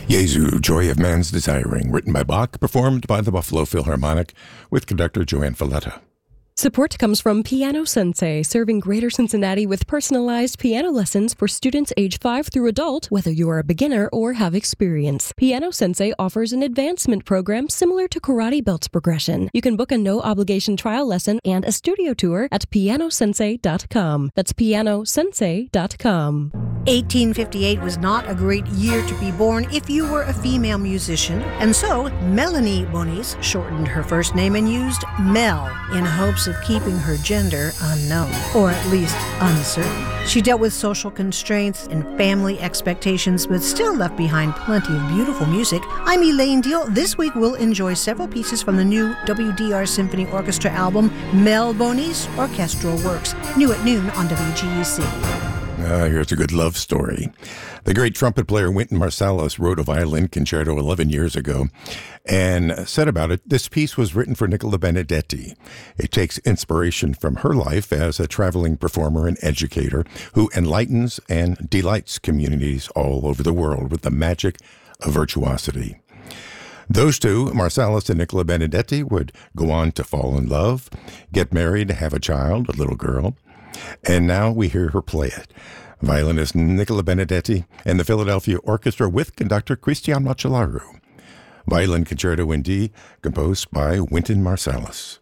Jesu, Joy of Man's Desiring, written by Bach, performed by the Buffalo Philharmonic with conductor Joanne Falletta. Support comes from Piano Sensei, serving Greater Cincinnati with personalized piano lessons for students age 5 through adult, whether you are a beginner or have experience. Piano Sensei offers an advancement program similar to Karate Belts Progression. You can book a no-obligation trial lesson and a studio tour at pianosensei.com. That's pianosensei.com. 1858 was not a great year to be born if you were a female musician, and so Melanie Bonis shortened her first name and used Mel in hopes of keeping her gender unknown, or at least uncertain. She dealt with social constraints and family expectations, but still left behind plenty of beautiful music. I'm Elaine Deal. This week we'll enjoy several pieces from the new WDR Symphony Orchestra album, Mel Bonis Orchestral Works, new at noon on WGUC. Here's a good love story. The great trumpet player Wynton Marsalis wrote a violin concerto 11 years ago and said about it, this piece was written for Nicola Benedetti. It takes inspiration from her life as a traveling performer and educator who enlightens and delights communities all over the world with the magic of virtuosity. Those two, Marsalis and Nicola Benedetti, would go on to fall in love, get married, have a child, a little girl. And now we hear her play it. Violinist Nicola Benedetti and the Philadelphia Orchestra with conductor Christian Macellaro. Violin Concerto in D, composed by Wynton Marsalis.